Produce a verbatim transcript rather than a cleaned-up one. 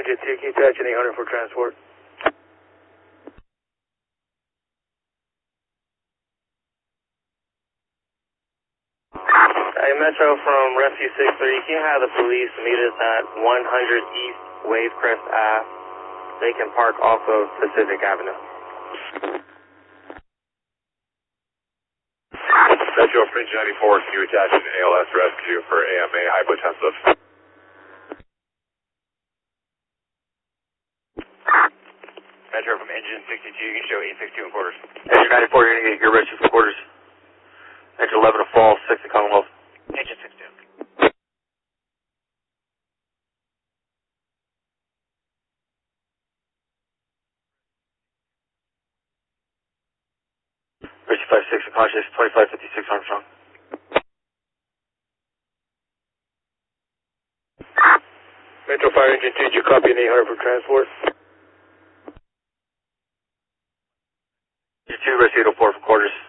Engine two, can you attach an eight hundred for transport? Hey, Metro from Rescue six three, can you have the police meet us at one hundred East Wavecrest Ave? They can park off of Pacific Avenue. Metro from Engine ninety-four, can you attach an A L S rescue for A M A hypotensive? Metro from Engine sixty-two, you can show eight sixty-two and quarters. Engine ninety-four, you're going to get your rescue for quarters. Engine eleven to fall, six to Commonwealth. Engine sixty-two. Rescue five six, conscious, twenty-five fifty-six Armstrong. Metro Fire Engine two, did you copy an eight hundred for transport? Engine two, rescue eight oh four for quarters.